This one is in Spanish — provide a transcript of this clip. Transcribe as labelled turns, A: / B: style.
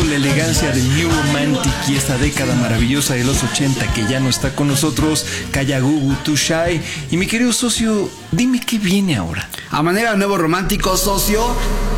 A: la elegancia del New Romantic y esta década maravillosa de los 80 que ya no está con nosotros, Kayagugu Too Shy. Y mi querido socio, dime qué viene ahora.
B: A manera de nuevo romántico, socio,